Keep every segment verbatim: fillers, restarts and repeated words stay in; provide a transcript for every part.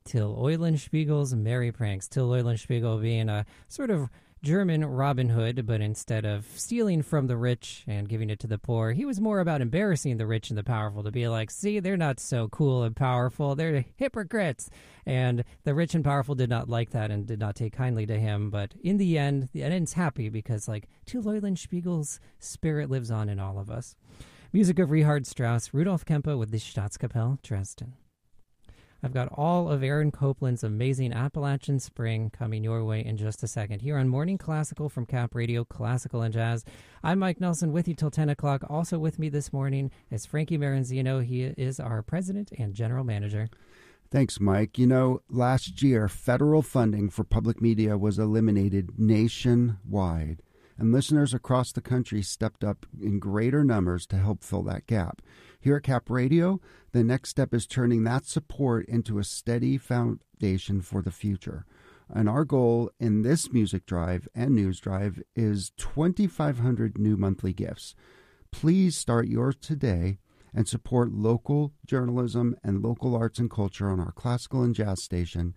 Till Eulenspiegel's Merry Pranks. Till Eulenspiegel being a sort of German Robin Hood, but instead of stealing from the rich and giving it to the poor, he was more about embarrassing the rich and the powerful, to be like, see, they're not so cool and powerful. They're hypocrites. And the rich and powerful did not like that and did not take kindly to him. But in the end, the end's happy because, like, Till Eulenspiegel's spirit lives on in all of us. Music of Richard Strauss, Rudolf Kempe with the Staatskapelle Dresden. I've got all of Aaron Copland's amazing Appalachian Spring coming your way in just a second. Here on Morning Classical from Cap Radio, Classical and Jazz. I'm Mike Nelson with you till ten o'clock. Also with me this morning is Frankie Maranzino. He is our president and general manager. Thanks, Mike. You know, last year, federal funding for public media was eliminated nationwide, and listeners across the country stepped up in greater numbers to help fill that gap. Here at Cap Radio, the next step is turning that support into a steady foundation for the future. And our goal in this music drive and news drive is twenty-five hundred new monthly gifts. Please start yours today and support local journalism and local arts and culture on our classical and jazz station.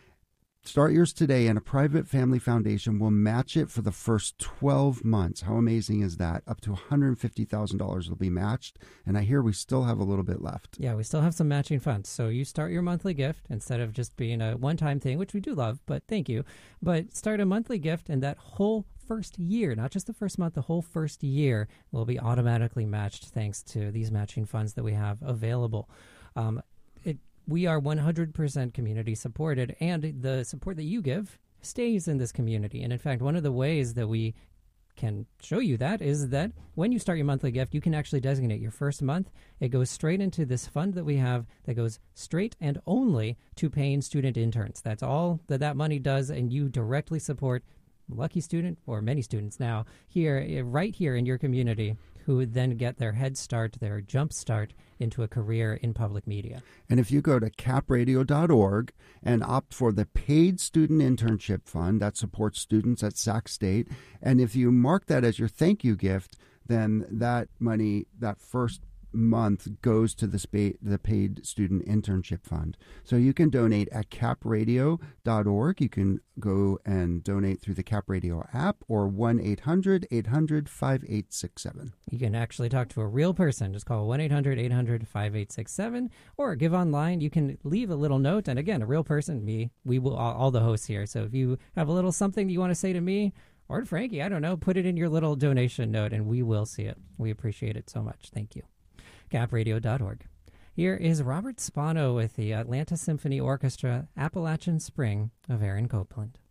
Start yours today, and a private family foundation will match it for the first twelve months. How amazing is that? Up to one hundred fifty thousand dollars will be matched, and I hear we still have a little bit left. Yeah, we still have some matching funds. So you start your monthly gift instead of just being a one-time thing, which we do love, but thank you. But start a monthly gift, and that whole first year, not just the first month, the whole first year will be automatically matched thanks to these matching funds that we have available. Um, it We are one hundred percent community supported, and the support that you give stays in this community. And in fact, one of the ways that we can show you that is that when you start your monthly gift, you can actually designate your first month. It goes straight into this fund that we have that goes straight and only to paying student interns. That's all that that money does, and you directly support lucky student or many students now here, right here in your community, who would then get their head start, their jump start into a career in public media. And if you go to cap radio dot org and opt for the paid student internship fund that supports students at Sac State, and if you mark that as your thank you gift, then that money, that first month goes to the spa- the paid student internship fund. So you can donate at cap radio dot org. You can go and donate through the Cap Radio app or one eight hundred eight hundred five eight six seven. You can actually talk to a real person. Just call one eight hundred eight hundred five eight six seven or give online. You can leave a little note. And again, a real person, me, we will, all, all the hosts here. So if you have a little something that you want to say to me or to Frankie, I don't know, put it in your little donation note and we will see it. We appreciate it so much. Thank you. cap radio dot org. Here is Robert Spano with the Atlanta Symphony Orchestra, Appalachian Spring of Aaron Copland.